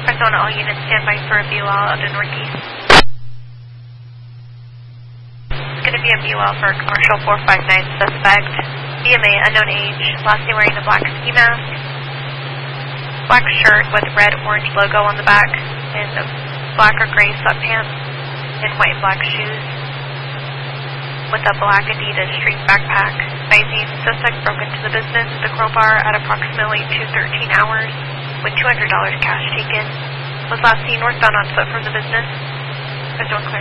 Press 1 all units, stand by for a BOL out of Northeast. It's going to be a BOL for a commercial 459 suspect. BMA, unknown age, last name wearing a black ski mask, black shirt with red-orange logo on the back, and black or gray sweatpants, and white black shoes, with a black Adidas street backpack. Advising suspect broke into the business, the Crowbar, at approximately 2:13 hours, with $200 cash taken. Was last seen northbound on foot from the business. Press 1 clear.